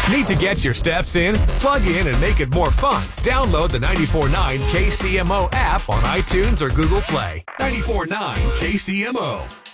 Need to get your steps in? Plug in and make it more fun. Download the 94.9 KCMO app on iTunes or Google Play. 94.9 KCMO.